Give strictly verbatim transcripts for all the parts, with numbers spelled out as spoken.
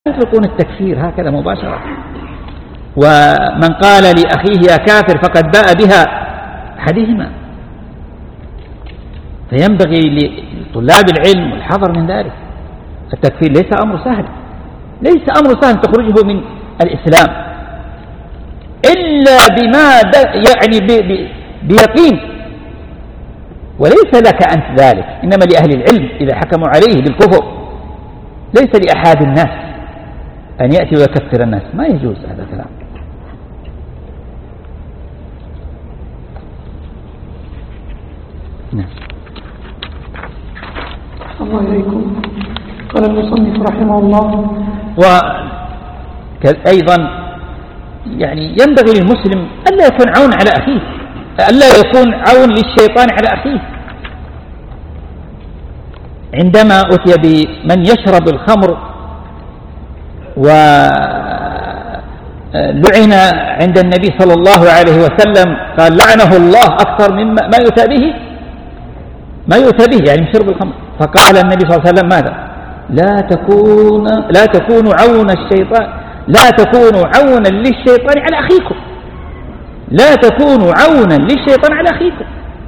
يطلقون التكفير هكذا مباشرة. ومن قال لأخيه يا كافر فقد باء بها أحدهما. فينبغي لطلاب العلم الحذر من ذلك. التكفير ليس أمر سهل، ليس أمر سهل تخرجه من الإسلام إلا بما يعني بيقين، وليس لك أنت ذلك، إنما لأهل العلم إذا حكموا عليه بالكفر، ليس لأحد الناس أن يأتي ويكفر الناس، ما يجوز هذا الكلام. نعم. الله إليكم. قال المصنف رحمه الله: وأيضا يعني ينبغي للمسلم ألا يكون عون على أخيه، ألا يكون عون للشيطان على أخيه. عندما أتي بمن يشرب الخمر ولعن عند النبي صلى الله عليه وسلم قال لعنه الله أكثر مما ما يؤتى به ما يؤتى به يعني شرب الخمر، فقال النبي صلى الله عليه وسلم ماذا؟ لا تكون لا تكونوا عون الشيطان لا تكونوا عونا للشيطان على أخيكم، لا تكونوا عونا للشيطان على أخيكم.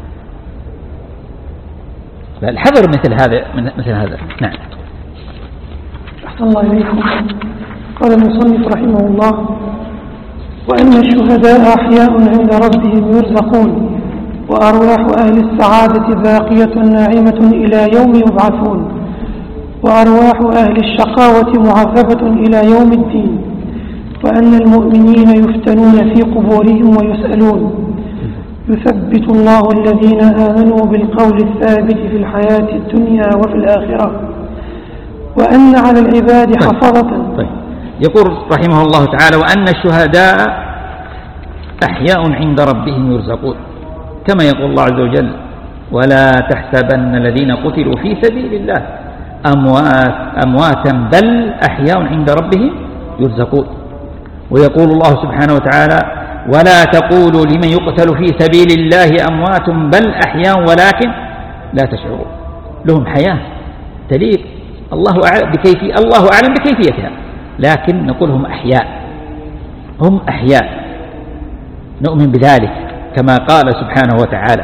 الحذر مثل هذا مثل هذا. نعم. أحسن الله إليكم. قال المصنف رحمه الله: وأن الشهداء أحياء عند ربهم يرزقون، وأرواح أهل السعادة باقية ناعمة إلى يوم يبعثون، وأرواح أهل الشقاوة معذبة إلى يوم الدين، وأن المؤمنين يفتنون في قبورهم ويسألون، يثبت الله الذين آمنوا بالقول الثابت في الحياة الدنيا وفي الآخرة، وأن على العباد حفظة. طيب. يقول رحمه الله تعالى: وأن الشهداء أحياء عند ربهم يرزقون، كما يقول الله عز وجل: ولا تحسبن الذين قتلوا في سبيل الله أموات أمواتا بل أحياء عند ربهم يرزقون. ويقول الله سبحانه وتعالى: ولا تقولوا لمن يقتل في سبيل الله أموات بل أحياء ولكن لا تشعرون. لهم حياة تليق، الله أعلم بكيفية الله أعلم بكيفيتها، لكن نقول هم أحياء، هم أحياء، نؤمن بذلك كما قال سبحانه وتعالى.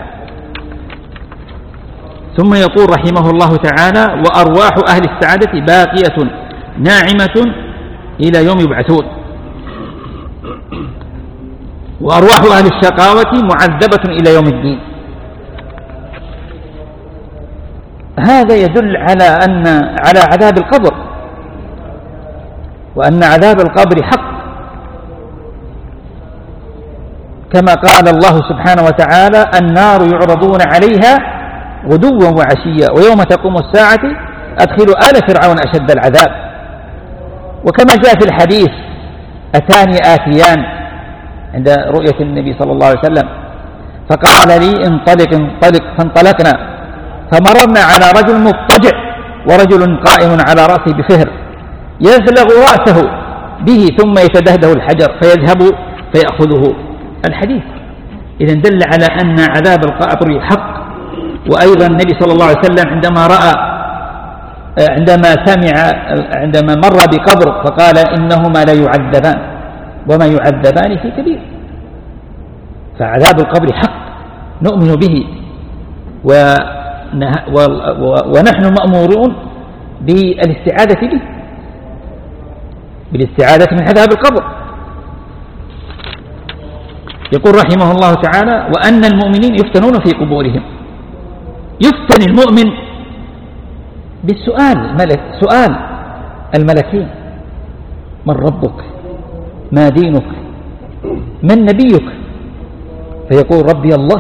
ثم يقول رحمه الله تعالى: وأرواح أهل السعادة باقية ناعمة إلى يوم يبعثون، وأرواح أهل الشقاوة معذبة إلى يوم الدين. هذا يدل على أن على عذاب القبر، وأن عذاب القبر حق، كما قال الله سبحانه وتعالى: النار يعرضون عليها غدوا وعشيا ويوم تقوم الساعة أدخلوا آل فرعون أشد العذاب. وكما جاء في الحديث: أتاني آتيان عند رؤية النبي صلى الله عليه وسلم فقال لي انطلق انطلق، فانطلقنا فمررنا على رجل مضطجع ورجل قائم على رأسه بفهر يزلغ رأسه به ثم يتدهده الحجر فيذهب فيأخذه. الحديث إذن دل على أن عذاب القبر حق. وأيضا النبي صلى الله عليه وسلم عندما رأى عندما سمع عندما مر بقبر فقال: إنهما لا يعذبان وما يعذبان في كبير. فعذاب القبر حق نؤمن به، ونحن مأمورون بالاستعاذة به، بالاستعاذة من عذاب القبر. يقول رحمه الله تعالى: وأن المؤمنين يفتنون في قبورهم. يفتن المؤمن بالسؤال، ملك سؤال الملكين: من ربك؟ ما دينك؟ من نبيك؟ فيقول: ربي الله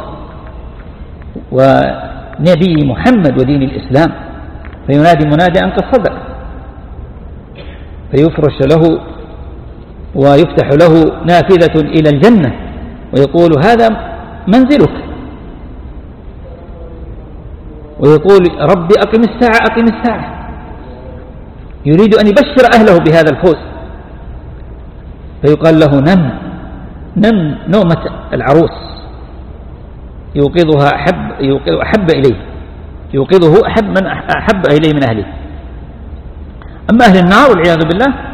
ونبي محمد ودين الإسلام. فينادي منادي: أن قد صدق، فيفرش له ويفتح له نافذة إلى الجنة ويقول: هذا منزلك. ويقول: ربي أقم الساعة أقم الساعة، يريد أن يبشر أهله بهذا الفوز. فيقال له: نم نم نومة العروس، يوقظها أحب يوقظ أحب إليه يوقظه أحب من أحب إليه من أهله. أما أهل النار والعياذ بالله